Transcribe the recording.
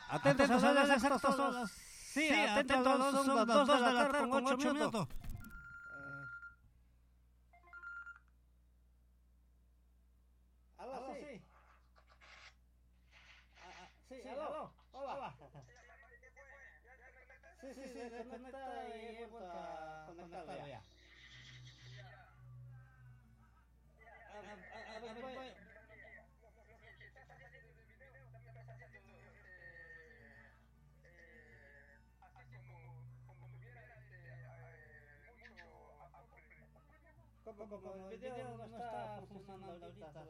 Atentos a las exactas horas. Sí, atentos, son las 2 de la tarde con 8 minutos. Aló, sí. Sí, aló. Hola. Sí, desconectada y he vuelto a conectarla ya. A ver, voy. Como el video no está funcionando ahorita.